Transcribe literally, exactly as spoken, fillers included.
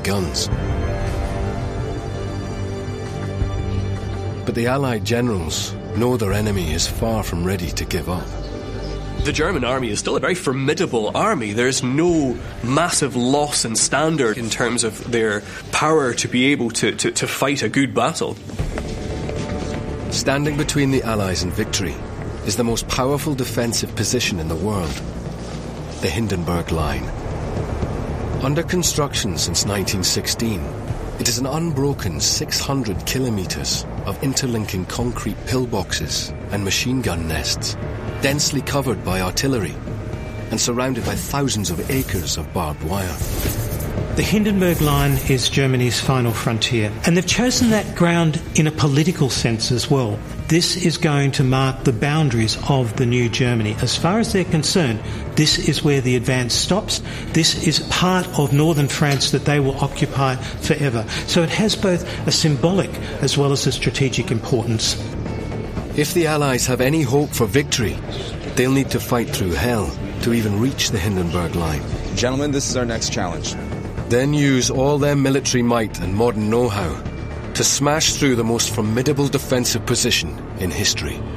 guns. But the Allied generals know their enemy is far from ready to give up. The German army is still a very formidable army. There's no massive loss in standard in terms of their power to be able to, to, to fight a good battle. Standing between the Allies and victory is the most powerful defensive position in the world, the Hindenburg Line. Under construction since nineteen sixteen, it is an unbroken six hundred kilometers of interlinking concrete pillboxes and machine gun nests, densely covered by artillery and surrounded by thousands of acres of barbed wire. The Hindenburg Line is Germany's final frontier, and they've chosen that ground in a political sense as well. This is going to mark the boundaries of the new Germany. As far as they're concerned, this is where the advance stops. This is part of northern France that they will occupy forever. So it has both a symbolic as well as a strategic importance. If the Allies have any hope for victory, they'll need to fight through hell to even reach the Hindenburg Line. Gentlemen, this is our next challenge. Then use all their military might and modern know-how to smash through the most formidable defensive position in history.